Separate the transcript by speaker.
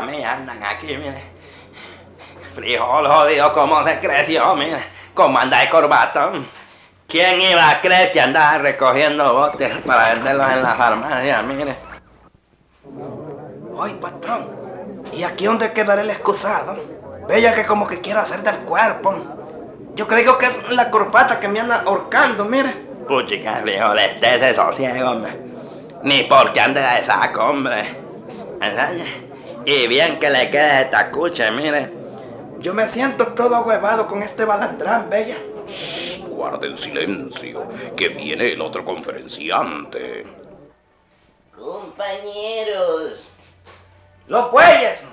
Speaker 1: mí andan aquí, mire. Frijol jodido, cómo se creció, mire. Cómo anda de corbatón. ¿Quién iba a creer que andaba recogiendo botes para venderlos en la farmacia, mire?
Speaker 2: Ay, patrón, ¿y aquí dónde quedará el excusado? Bella que como que quiero hacer del cuerpo. Yo creo que es la corbata que me anda ahorcando, mire.
Speaker 1: Puchica, frijol, estése sosiego, hombre. Ni porque ande de saco, hombre. ¿Enseña? Y bien que le quede esta cucha, mire.
Speaker 2: Yo me siento todo huevado con este balandrán, Bella.
Speaker 3: Shh, guarden silencio, que viene el otro conferenciante.
Speaker 4: Compañeros,
Speaker 2: ¡Los bueyes!